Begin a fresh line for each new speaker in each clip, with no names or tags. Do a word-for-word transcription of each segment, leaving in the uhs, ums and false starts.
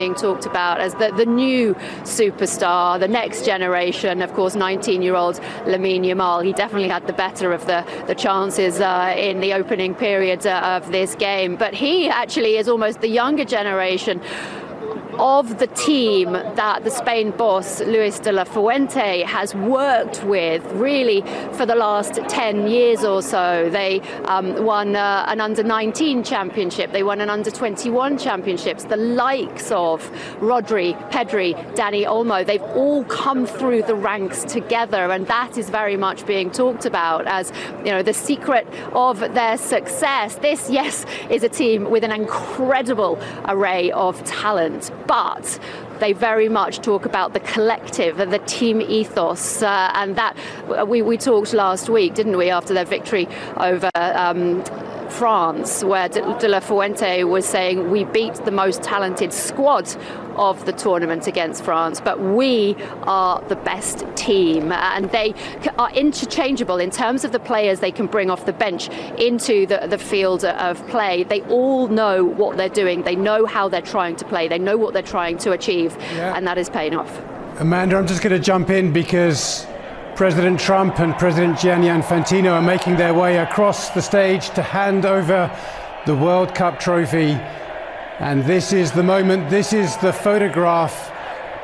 being talked about as the, the new superstar, the next generation. Of course, nineteen-year-old Lamine Yamal, he definitely had the better of the, the chances uh, in the opening period uh, of this game. But he actually is almost the younger generation of the team that the Spain boss, Luis de la Fuente, has worked with really for the last ten years or so. They um, won uh, an under nineteen championship. They won an under twenty-one championships. The likes of Rodri, Pedri, Dani Olmo, they've all come through the ranks together, and that is very much being talked about as, you know, the secret of their success. This, yes, is a team with an incredible array of talent, but they very much talk about the collective and the team ethos, uh, and that we, we talked last week, didn't we, after their victory over um, France, where De, De La Fuente was saying we beat the most talented squad of the tournament against France, but we are the best team, and they are interchangeable in terms of the players they can bring off the bench into the, the field of play. They all know what they're doing, they know how they're trying to play, they know what they're trying to achieve, yeah. And that is paying off.
Amanda, I'm just going to jump in because President Trump and President Gianni Infantino are making their way across the stage to hand over the World Cup trophy. And this is the moment, this is the photograph,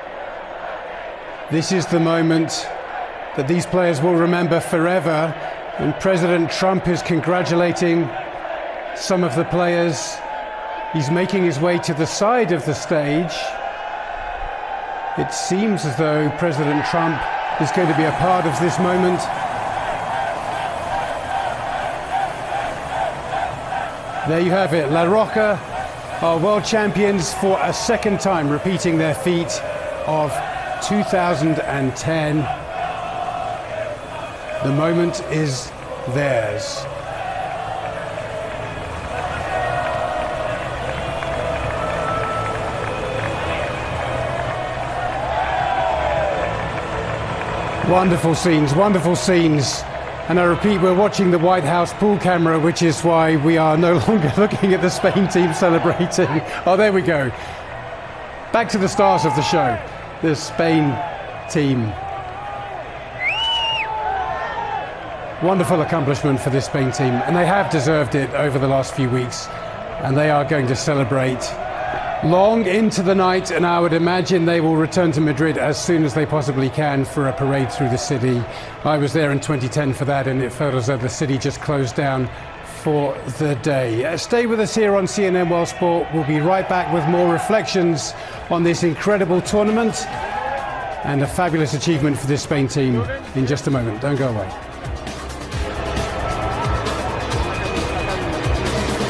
this is the moment that these players will remember forever. And President Trump is congratulating some of the players. He's making his way to the side of the stage. It seems as though President Trump is going to be a part of this moment. There you have it, La Roca are world champions for a second time, repeating their feat of two thousand ten. The moment is theirs. Wonderful scenes, wonderful scenes. And I repeat, we're watching the White House pool camera, which is why we are no longer looking at the Spain team celebrating. Oh, there we go. Back to the stars of the show, the Spain team. Wonderful accomplishment for this Spain team, and they have deserved it over the last few weeks, and they are going to celebrate long into the night, and I would imagine they will return to Madrid as soon as they possibly can for a parade through the city. I was there in twenty ten for that, and it felt as though the city just closed down for the day. Uh, stay with us here on C N N World Sport. We'll be right back with more reflections on this incredible tournament and a fabulous achievement for this Spain team in just a moment. Don't go away.